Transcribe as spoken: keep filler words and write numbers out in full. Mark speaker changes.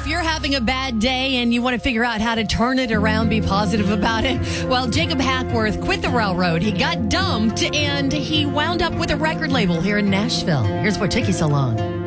Speaker 1: if you're having a bad day and you want to figure out how to turn it around, be positive about it, well, Jacob Hackworth quit the railroad. He got dumped and he wound up with a record label here in Nashville. Here's what took you so long.